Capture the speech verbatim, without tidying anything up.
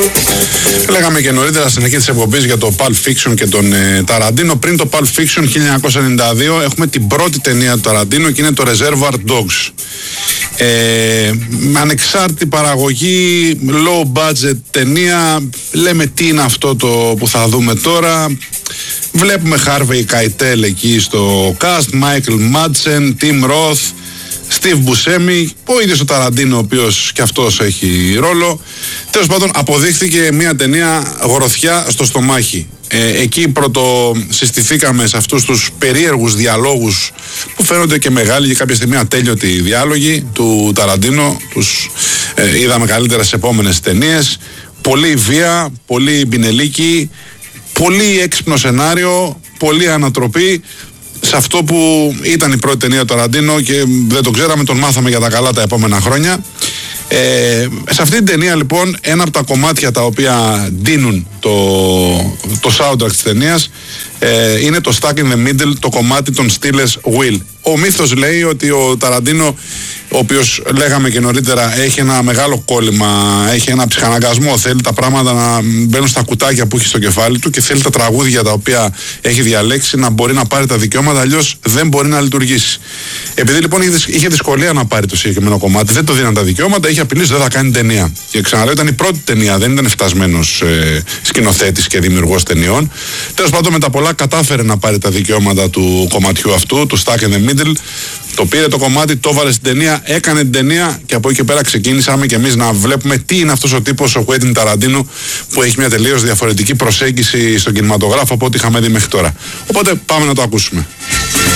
Λέγαμε και νωρίτερα στην αρχή της εκπομπής για το Pulp Fiction και τον ε, Ταραντίνο. Πριν το Pulp Fiction χίλια εννιακόσια ενενήντα δύο έχουμε την πρώτη ταινία του Ταραντίνο και είναι το Reservoir Dogs. Ε, ανεξάρτητη παραγωγή, low budget ταινία. Λέμε τι είναι αυτό το που θα δούμε τώρα. Βλέπουμε Harvey Keitel εκεί στο cast, Michael Madsen, Tim Roth, Steve Buscemi, ο ίδιος ο Ταραντίνο, ο οποίος και αυτός έχει ρόλο. Τέλος πάντων, αποδείχθηκε μια ταινία γροθιά στο στομάχι. Ε, εκεί πρώτο συστηθήκαμε σε αυτούς τους περίεργους διαλόγους που φαίνονται και μεγάλοι και κάποια στιγμή ατέλειωτοι διάλογοι του Ταραντίνο. Τους ε, είδαμε καλύτερα σε επόμενες ταινίες. Πολύ βία, πολύ μπινελίκι, πολύ έξυπνο σενάριο, πολύ ανατροπή. Σε αυτό που ήταν η πρώτη ταινία του Ταραντίνο και δεν το ξέραμε, τον μάθαμε για τα καλά τα επόμενα χρόνια. Ε, σε αυτή την ταινία λοιπόν ένα από τα κομμάτια τα οποία δίνουν το, το soundtrack της ταινίας ε, είναι το Stuck in the Middle, το κομμάτι των Steelers Will. Ο μύθος λέει ότι ο Ταραντίνο, ο οποίος λέγαμε και νωρίτερα έχει ένα μεγάλο κόλλημα, έχει ένα ψυχαναγκασμό, θέλει τα πράγματα να μπαίνουν στα κουτάκια που έχει στο κεφάλι του και θέλει τα τραγούδια τα οποία έχει διαλέξει να μπορεί να πάρει τα δικαιώματα, αλλιώς δεν μπορεί να λειτουργήσει. Επειδή λοιπόν είχε δυσκολία να πάρει το συγκεκριμένο κομμάτι, δεν το δίναν τα δικαιώματα, είχε απειλήσει δεν θα κάνει ταινία. Και ξαναλέω, ήταν η πρώτη ταινία, δεν ήταν φτασμένος ε, σκηνοθέτης και δημιουργός ταινιών. Τέλος πάντων, με τα πολλά κατάφερε να πάρει τα δικαιώματα του κομματιού αυτού, του Stuck in the Middle. Το πήρε το κομμάτι, το έβαλε στην ταινία, έκανε την ταινία και από εκεί και πέρα ξεκίνησαμε και εμείς να βλέπουμε τι είναι αυτός ο τύπος, ο Quentin Tarantino, που έχει μια τελείως διαφορετική προσέγγιση στον κινηματογράφο από ό,τι είχαμε δει μέχρι τώρα. Οπότε πάμε να το ακούσουμε.